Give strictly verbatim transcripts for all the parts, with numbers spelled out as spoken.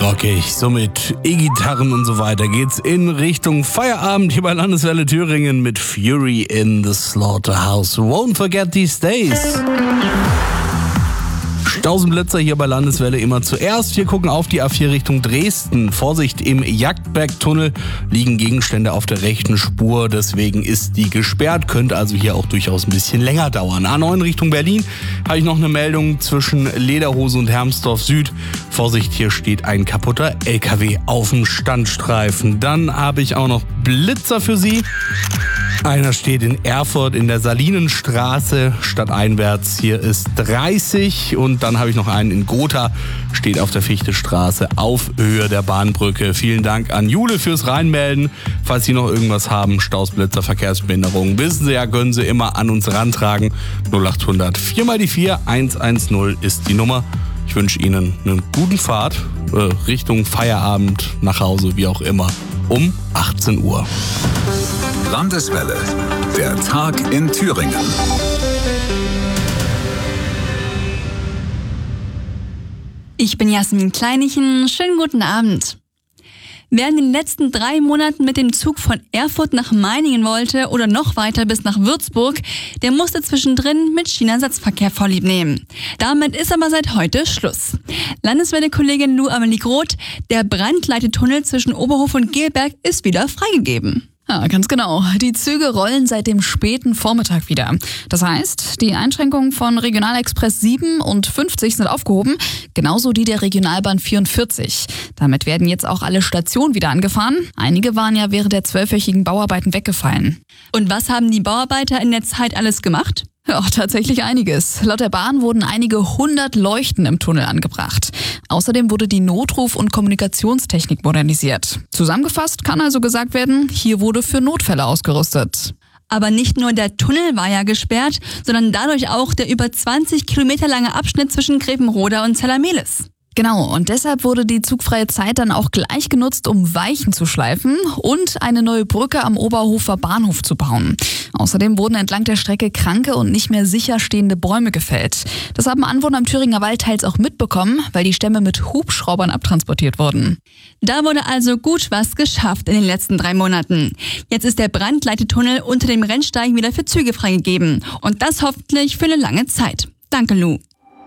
rockig. So mit E-Gitarren und so weiter geht's in Richtung Feierabend hier bei Landeswelle Thüringen mit Fury in the Slaughterhouse. Won't forget these days. Stausenblitzer hier bei Landeswelle immer zuerst. Wir gucken auf die A vier Richtung Dresden. Vorsicht, im Jagdbergtunnel liegen Gegenstände auf der rechten Spur. Deswegen ist die gesperrt. Könnte also hier auch durchaus ein bisschen länger dauern. A neun Richtung Berlin habe ich noch eine Meldung zwischen Lederhose und Hermsdorf Süd. Vorsicht, hier steht ein kaputter L K W auf dem Standstreifen. Dann habe ich auch noch Blitzer für Sie. Einer steht in Erfurt in der Salinenstraße stadteinwärts. Hier ist dreißig. Und dann habe ich noch einen in Gotha, steht auf der Fichtestraße auf Höhe der Bahnbrücke. Vielen Dank an Jule fürs Reinmelden. Falls Sie noch irgendwas haben, Staus, Blitzer, Verkehrsbehinderungen, wissen Sie ja, können Sie immer an uns rantragen. null acht hundert vier mal die vier eins eins null ist die Nummer. Ich wünsche Ihnen einen guten Fahrt äh, Richtung Feierabend, nach Hause, wie auch immer, um achtzehn Uhr. Landeswelle, der Tag in Thüringen. Ich bin Jasmin Kleinichen. Schönen guten Abend. Wer in den letzten drei Monaten mit dem Zug von Erfurt nach Meiningen wollte oder noch weiter bis nach Würzburg, der musste zwischendrin mit Schienenersatzverkehr vorlieb nehmen. Damit ist aber seit heute Schluss. Landeswelle-Kollegin Lou Amelie Groth, der Brandleitetunnel zwischen Oberhof und Gelberg ist wieder freigegeben. Ja, ganz genau. Die Züge rollen seit dem späten Vormittag wieder. Das heißt, die Einschränkungen von Regionalexpress sieben und fünfzig sind aufgehoben, genauso die der Regionalbahn vierundvierzig. Damit werden jetzt auch alle Stationen wieder angefahren. Einige waren ja während der zwölfwöchigen Bauarbeiten weggefallen. Und was haben die Bauarbeiter in der Zeit alles gemacht? Ja, tatsächlich einiges. Laut der Bahn wurden einige hundert Leuchten im Tunnel angebracht. Außerdem wurde die Notruf- und Kommunikationstechnik modernisiert. Zusammengefasst kann also gesagt werden, hier wurde für Notfälle ausgerüstet. Aber nicht nur der Tunnel war ja gesperrt, sondern dadurch auch der über zwanzig Kilometer lange Abschnitt zwischen Grevenroda und Zella-Mehlis. Genau, und deshalb wurde die zugfreie Zeit dann auch gleich genutzt, um Weichen zu schleifen und eine neue Brücke am Oberhofer Bahnhof zu bauen. Außerdem wurden entlang der Strecke kranke und nicht mehr sicher stehende Bäume gefällt. Das haben Anwohner am Thüringer Wald teils auch mitbekommen, weil die Stämme mit Hubschraubern abtransportiert wurden. Da wurde also gut was geschafft in den letzten drei Monaten. Jetzt ist der Brandleitetunnel unter dem Rennsteig wieder für Züge freigegeben. Und das hoffentlich für eine lange Zeit. Danke, Lou.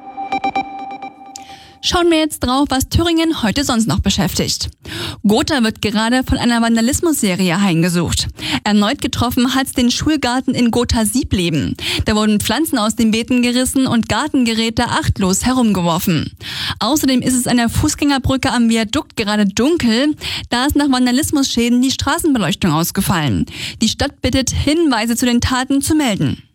Schauen wir jetzt drauf, was Thüringen heute sonst noch beschäftigt. Gotha wird gerade von einer Vandalismusserie heimgesucht. Erneut getroffen hat's den Schulgarten in Gotha-Siebleben. Da wurden Pflanzen aus den Beeten gerissen und Gartengeräte achtlos herumgeworfen. Außerdem ist es an der Fußgängerbrücke am Viadukt gerade dunkel. Da ist nach Vandalismusschäden die Straßenbeleuchtung ausgefallen. Die Stadt bittet, Hinweise zu den Taten zu melden.